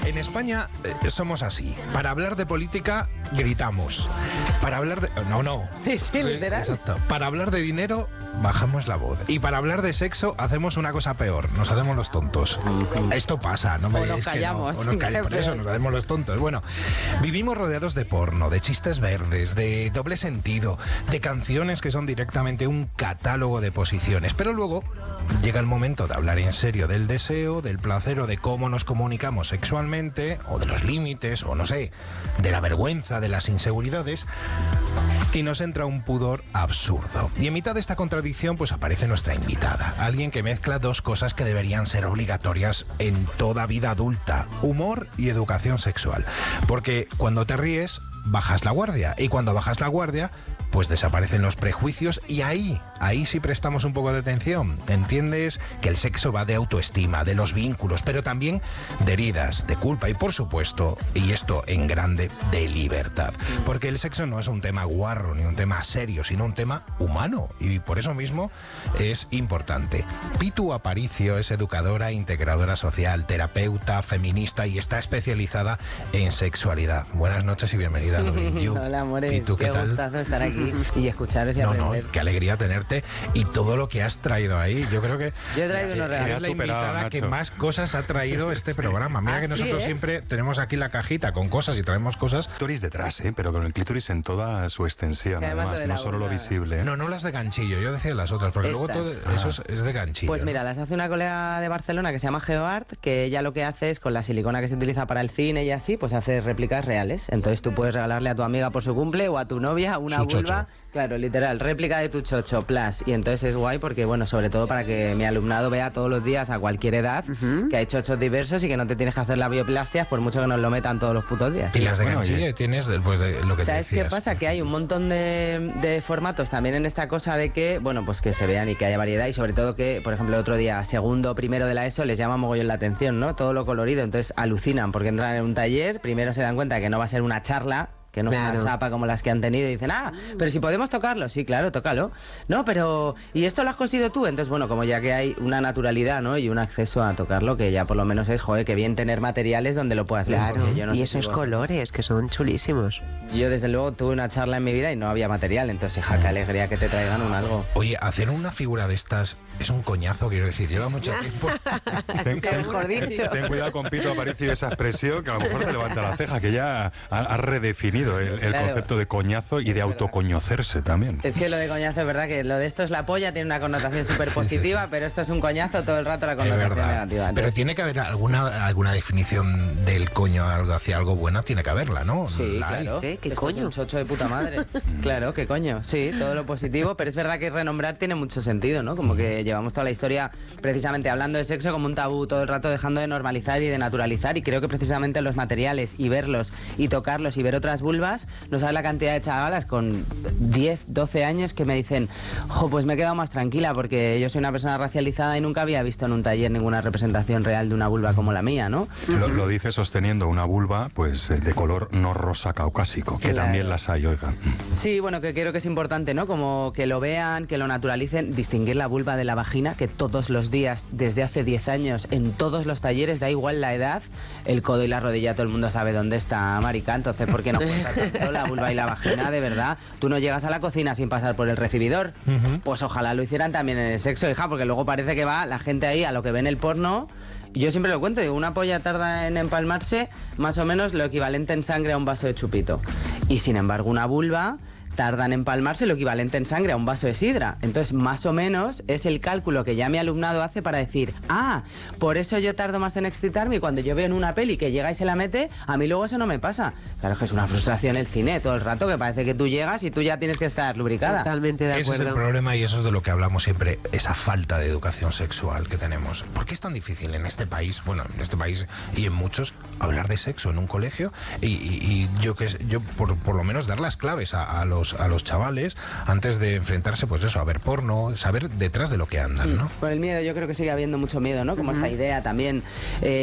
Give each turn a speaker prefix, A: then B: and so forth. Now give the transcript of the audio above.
A: En España somos así. Para hablar de política, gritamos. Para hablar de... No.
B: Sí, literal.
A: Exacto. Para hablar de dinero, bajamos la voz. Y para hablar de sexo, hacemos una cosa peor. Nos hacemos los tontos. Esto pasa, no me digáis que no. O nos callamos. Por eso nos hacemos los tontos. Bueno, vivimos rodeados de porno, de chistes verdes, de doble sentido, de canciones que son directamente un catálogo de posiciones. Pero luego llega el momento de hablar en serio del deseo, del placer o de cómo nos comunicamos sexualmente, o de los límites, o no sé, de la vergüenza, de las inseguridades, y nos entra un pudor absurdo. Y en mitad de esta contradicción pues aparece nuestra invitada, alguien que mezcla dos cosas que deberían ser obligatorias en toda vida adulta: humor y educación sexual. Porque cuando te ríes, bajas la guardia, y cuando bajas la guardia, pues desaparecen los prejuicios, y ahí sí prestamos un poco de atención. Entiendes que el sexo va de autoestima, de los vínculos, pero también de heridas, de culpa y, por supuesto, y esto en grande, de libertad. Porque el sexo no es un tema guarro ni un tema serio, sino un tema humano, y por eso mismo es importante. Pitu Aparicio es educadora, integradora social, terapeuta, feminista y está especializada en sexualidad. Buenas noches y bienvenida a Lovin' You.
B: Hola, amores.
A: ¿Y tú qué tal?
B: Gustazo estar aquí y escucharos y aprender.
A: Qué alegría tenerte y todo lo que has traído ahí. Yo creo que
B: yo he traído unos regalos.
A: Es la invitada que más cosas ha traído este programa. Mira que nosotros siempre tenemos aquí la cajita con cosas y traemos cosas.
C: Clítoris detrás, pero con el clítoris en toda su extensión, además, no solo lo visible.
A: No las de ganchillo, yo decía las otras, porque luego todo eso es de ganchillo.
B: Pues mira, las hace una colega de Barcelona que se llama GeoArt, que ella lo que hace es con la silicona que se utiliza para el cine y así, pues hace réplicas reales. Entonces tú puedes regalarle a tu amiga por su cumple o a tu novia una vulva. Claro, literal, réplica de tu chocho, plus. Y entonces es guay porque, bueno, sobre todo para que mi alumnado vea todos los días a cualquier edad que hay chochos diversos y que no te tienes que hacer la bioplastia por mucho que nos lo metan todos los putos días.
A: Y las de ganchillo tienes después de lo que te decías.
B: ¿Sabes qué pasa? Que hay un montón de formatos también en esta cosa de que, bueno, pues que se vean y que haya variedad, y sobre todo que, por ejemplo, el otro día, segundo, primero de la ESO, les llama mogollón la atención, ¿no? Todo lo colorido, entonces alucinan porque entran en un taller, primero se dan cuenta que no va a ser una charla, que no es una chapa como las que han tenido, y dicen, pero si podemos tocarlo. Sí, claro, tócalo. No, pero... ¿y esto lo has cosido tú? Entonces, bueno, como ya que hay una naturalidad, ¿no? Y un acceso a tocarlo, que ya por lo menos es, joder, que bien tener materiales donde lo puedas ver.
D: Claro,
B: yo no
D: y esos colores, que son chulísimos.
B: Yo, desde luego, tuve una charla en mi vida y no había material, entonces, hija, qué alegría que te traigan un algo.
A: Oye, hacer una figura de estas es un coñazo, quiero decir, lleva mucho tiempo.
C: Ten cuidado con Pitu Aparicio, esa expresión, que a lo mejor te levanta la ceja, que ya ha redefinido el concepto de coñazo y de autoconocerse también.
B: Es que lo de coñazo es verdad, que lo de esto es la polla, tiene una connotación súper positiva, pero esto es un coñazo todo el rato, la connotación negativa. Entonces,
A: pero tiene que haber alguna definición del coño hacia algo bueno, tiene que haberla, ¿no?
B: Sí, claro.
D: ¿Qué coño?
B: Es un chocho de puta madre. Claro, qué coño. Sí, todo lo positivo, pero es verdad que renombrar tiene mucho sentido, ¿no? Como que llevamos toda la historia precisamente hablando de sexo como un tabú, todo el rato dejando de normalizar y de naturalizar, y creo que precisamente los materiales y verlos y tocarlos y ver otras vulvas, no sabes la cantidad de chavalas con 10, 12 años que me dicen, pues me he quedado más tranquila porque yo soy una persona racializada y nunca había visto en un taller ninguna representación real de una vulva como la mía, ¿no?
C: Lo dice sosteniendo una vulva pues de color no rosa caucásico, que también las hay, oigan.
B: Sí, bueno, que creo que es importante, ¿no? Como que lo vean, que lo naturalicen, distinguir la vulva de la vagina, que todos los días, desde hace 10 años, en todos los talleres, da igual la edad, el codo y la rodilla, todo el mundo sabe dónde está, marica, entonces ¿por qué no cuenta tanto la vulva y la vagina, de verdad? Tú no llegas a la cocina sin pasar por el recibidor. Pues ojalá lo hicieran también en el sexo, hija, porque luego parece que va la gente ahí a lo que ve en el porno. Yo siempre lo cuento, digo, una polla tarda en empalmarse más o menos lo equivalente en sangre a un vaso de chupito. Y sin embargo, una vulva tarda en empalmarse lo equivalente en sangre a un vaso de sidra. Entonces, más o menos, es el cálculo que ya mi alumnado hace para decir, por eso yo tardo más en excitarme, y cuando yo veo en una peli que llega y se la mete, a mí luego eso no me pasa. Claro, es que es una frustración el cine todo el rato, que parece que tú llegas y tú ya tienes que estar lubricada.
D: Totalmente de acuerdo.
A: Ese es el problema, y eso es de lo que hablamos siempre, esa falta de educación sexual que tenemos. ¿Por qué es tan difícil en este país, bueno, en este país y en muchos, hablar de sexo en un colegio? Y yo por lo menos dar las claves a los chavales antes de enfrentarse, pues eso, a ver porno, saber detrás de lo que andan, ¿no?
B: Por el miedo, yo creo que sigue habiendo mucho miedo, ¿no? Como esta idea también